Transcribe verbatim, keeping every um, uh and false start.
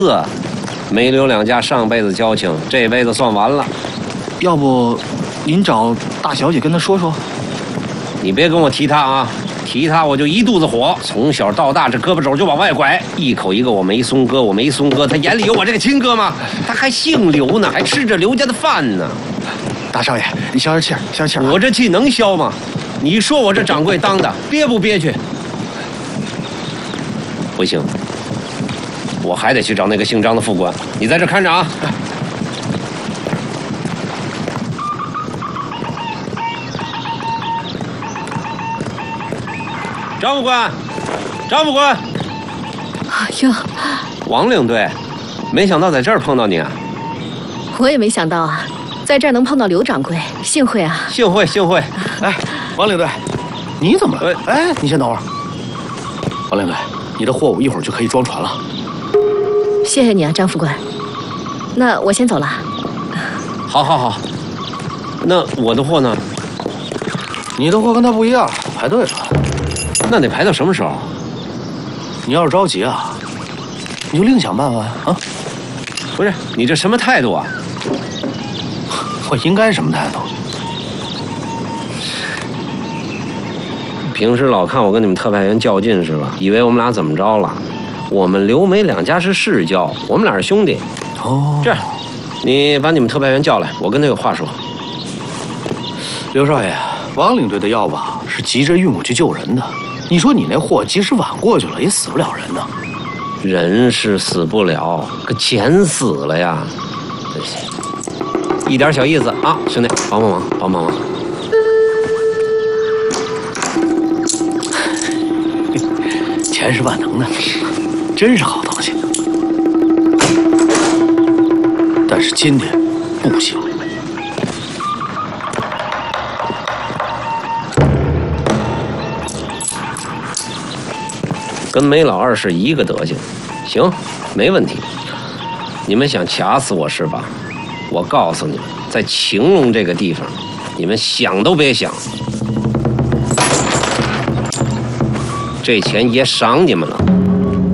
这没留两家上辈子交情，这辈子算完了。 要不，您找大小姐跟她说说。 你别跟我提她啊，提她我就一肚子火。从小到大，这胳膊肘就往外拐，一口一个我没松哥，我没松哥。他眼里有我这个亲哥吗？他还姓刘呢，还吃着刘家的饭呢。 大少爷，你消消气儿，消消气儿。 我这气能消吗？你说我这掌柜当的憋不憋屈？不行。 我还得去找那个姓张的副官，你在这看着啊！张副官，张副官， 哎呦， 王领队，没想到在这儿碰到你啊！ 我也没想到啊，在这儿能碰到刘掌柜，幸会啊！ 幸会幸会！ 哎，王领队，你怎么了？哎，你先等会儿。王领队，你的货物一会儿就可以装船了。 谢谢你啊，张副官。那我先走了。 好，好，好。那我的货呢？ 你的货跟他不一样，排队了。 那得排到什么时候？ 你要是着急啊，你就另想办法呀！啊， 不是，你这什么态度啊？ 我应该什么态度？ 平时老看我跟你们特派员较劲是吧？以为我们俩怎么着了？ 我们刘梅两家是世交，我们俩是兄弟。 哦， 这样，你把你们特派员叫来，我跟他有话说。 刘少爷，王领队的药吧是急着运过去救人的，你说你那货即使晚过去了，也死不了人呢。 人是死不了，可钱死了呀。对不起，一点小意思啊，兄弟，帮帮忙，帮帮忙。 钱是万能的。 真是好东西，但是今天不行。 跟梅老二是一个德行，行，没问题。你们想卡死我是吧？我告诉你们，在晴隆这个地方，你们想都别想。这钱爷赏你们了。